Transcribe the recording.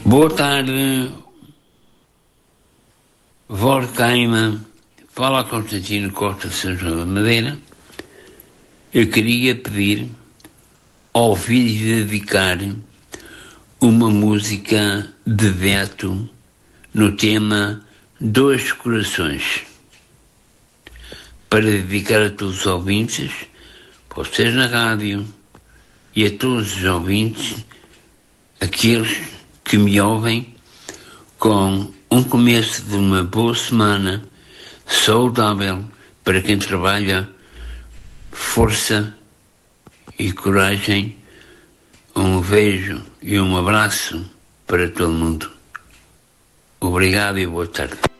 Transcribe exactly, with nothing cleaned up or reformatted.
Boa tarde, Vorcaima, fala Constantino Costa São João da Madeira. Eu queria pedir, ouvir e dedicar uma música de Beto no tema Dois Corações, para dedicar a todos os ouvintes, para vocês na rádio e a todos os ouvintes, aqueles que me ouvem, com um começo de uma boa semana saudável para quem trabalha, força e coragem. Um beijo e um abraço para todo mundo. Obrigado e boa tarde.